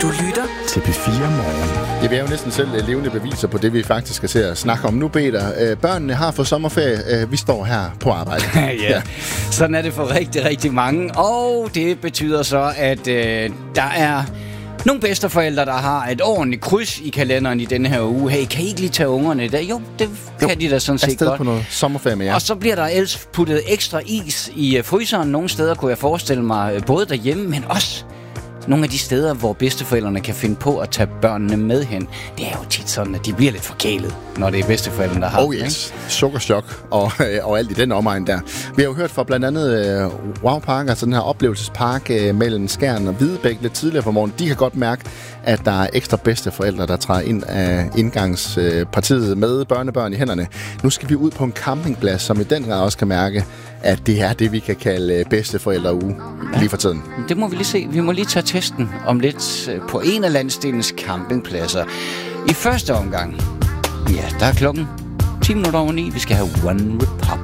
Du lytter til P4 Morgen. Ja, vi er jo næsten selv levende beviser på det, vi faktisk skal til at snakke om nu, Peter. Børnene har fået sommerferie. Vi står her på arbejde. Ja, sådan er det for rigtig, rigtig mange. Og det betyder så, at der er nogle bedsteforældre, der har et ordentligt kryds i kalenderen i denne her uge. Hey, kan I ikke lige tage ungerne der? Jo, det kan de da sådan set godt. På noget sommerferie med jer. Og så bliver der ellers puttet ekstra is i fryseren. Nogle steder kunne jeg forestille mig, både derhjemme, men også nogle af de steder, hvor bedsteforældrene kan finde på at tage børnene med hen. Det er jo tit sådan, at de bliver lidt forkælet, når det er bedsteforældrene, der har det. Yes. Sukkerchok og alt i den omegn der. Vi har jo hørt fra blandt andet Wow Park, altså den her oplevelsespark mellem Skjern og Hvidebæk lidt tidligere på morgen. De kan godt mærke, at der er ekstra bedsteforældre, der træder ind af indgangspartiet med børnebørn i hænderne. Nu skal vi ud på en campingplads, som i den grad også kan mærke, at det er det, vi kan kalde bedsteforældreuge lige for tiden. Det må vi lige se. Vi må lige tage testen om lidt på en af landsdelens campingpladser. I første omgang, ja, der er klokken 10 minutter over 9. Vi skal have One Republic.